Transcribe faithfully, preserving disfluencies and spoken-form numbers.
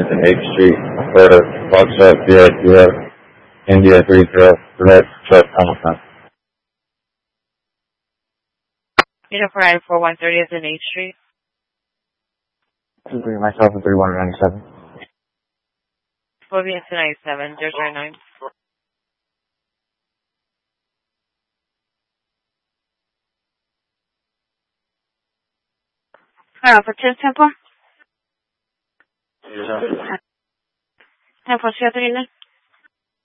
eighth Street, for Foxtrot Sierra India three zero, Quebec, Truck, Hamilton. Uniform nine four one thirty is in eighth Street. Two three myself and three one ninety-seven. Will be into ninety-seven, zero zero nine. Hello, for ten Temple? Temple, siya ito